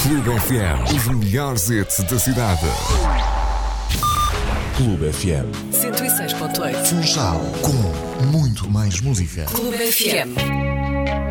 Clube FM, os melhores hits da cidade. Clube FM 106.8. Funchal, com muito mais música. Clube FM.